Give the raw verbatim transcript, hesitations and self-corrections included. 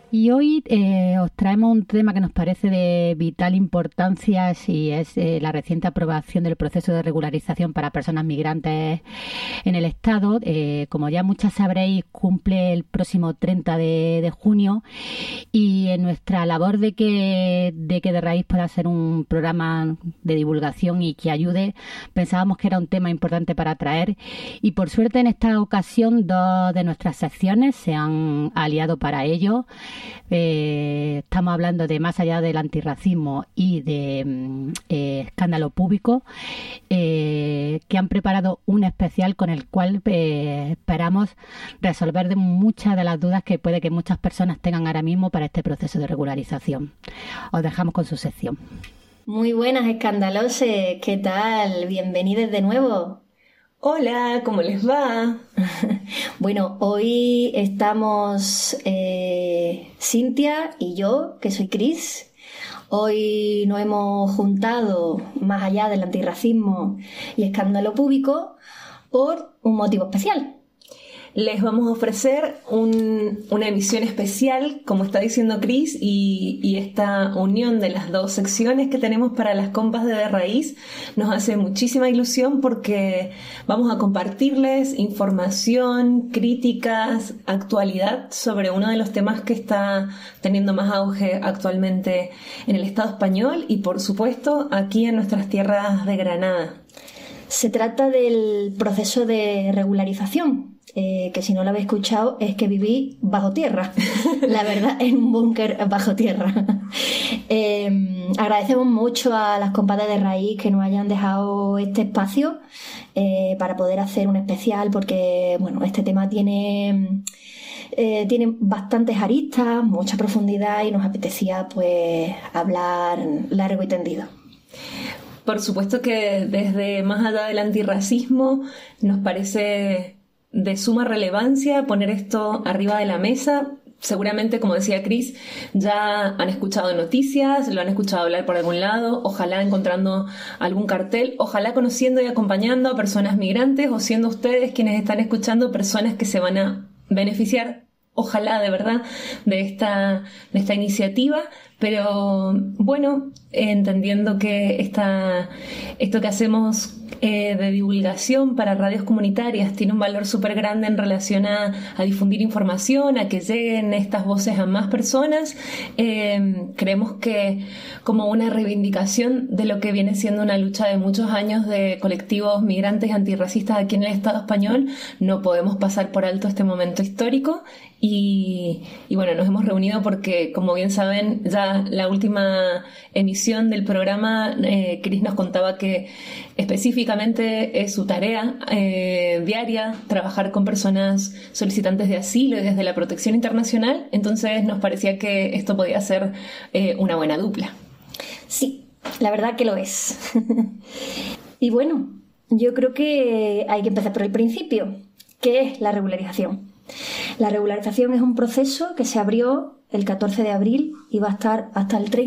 Y hoy eh, os traemos un tema que nos parece de vital importancia, si es eh, la reciente aprobación del proceso de regularización para personas migrantes en el Estado. Eh, como ya muchas sabréis, cumple el próximo treinta de, de junio, y en nuestra labor de que, de que de raíz pueda ser un programa de divulgación y que ayude, pensábamos que era un tema importante para traer, y por suerte en esta ocasión dos de nuestras secciones se han aliado para ello. Eh, estamos hablando de Más allá del antirracismo y de mm, eh, Escándalo Público, eh, que han preparado un especial con el cual eh, esperamos resolver de muchas de las dudas que puede que muchas personas tengan ahora mismo para este proceso de regularización. Os dejamos con su sección. Muy buenas, escandaloses, ¿qué tal? Bienvenidos de nuevo. Hola, ¿cómo les va? Bueno, hoy estamos eh, Cintia y yo, que soy Cris. Hoy nos hemos juntado Más allá del antirracismo y Escándalo Público por un motivo especial. Les vamos a ofrecer un, una emisión especial, como está diciendo Cris, y, y esta unión de las dos secciones que tenemos para las compas de De Raíz nos hace muchísima ilusión porque vamos a compartirles información, críticas, actualidad sobre uno de los temas que está teniendo más auge actualmente en el Estado español y, por supuesto, aquí en nuestras tierras de Granada. Se trata del proceso de regularización. Eh, que si no lo habéis escuchado es que viví bajo tierra, la verdad, en un búnker bajo tierra. Eh, agradecemos mucho a las compadres de Raíz que nos hayan dejado este espacio eh, para poder hacer un especial, porque bueno, este tema tiene, eh, tiene bastantes aristas, mucha profundidad, y nos apetecía pues hablar largo y tendido. Por supuesto que desde Más allá del antirracismo nos parece de suma relevancia poner esto arriba de la mesa. Seguramente, como decía Cris, ya han escuchado noticias, lo han escuchado hablar por algún lado, ojalá encontrando algún cartel, ojalá conociendo y acompañando a personas migrantes, o siendo ustedes quienes están escuchando personas que se van a beneficiar, ojalá de verdad, de esta, de esta iniciativa. Pero bueno, entendiendo que esta, esto que hacemos eh, de divulgación para radios comunitarias tiene un valor súper grande en relación a, a difundir información, a que lleguen estas voces a más personas, eh, creemos que como una reivindicación de lo que viene siendo una lucha de muchos años de colectivos migrantes antirracistas aquí en el Estado español, no podemos pasar por alto este momento histórico. Y, y bueno, nos hemos reunido porque, como bien saben, ya la última emisión del programa, eh, Cris nos contaba que específicamente es su tarea eh, diaria trabajar con personas solicitantes de asilo y desde la protección internacional. Entonces nos parecía que esto podía ser eh, una buena dupla. Sí, la verdad que lo es. Y bueno, yo creo que hay que empezar por el principio. ¿Qué es la regularización? La regularización es un proceso que se abrió el catorce de abril y va a estar hasta el treinta